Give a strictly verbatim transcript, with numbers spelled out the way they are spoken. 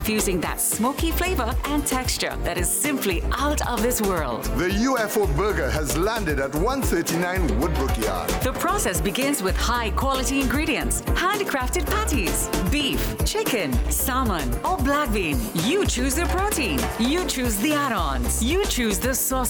fusing that smoky flavor and texture that is simply out of this world. The U F O burger has landed at one thirty-nine Woodbrook Yard. The process begins with high-quality ingredients, handcrafted patties, beef, chicken, salmon, or black bean. You choose the protein. You choose the add-ons. You choose the sauce.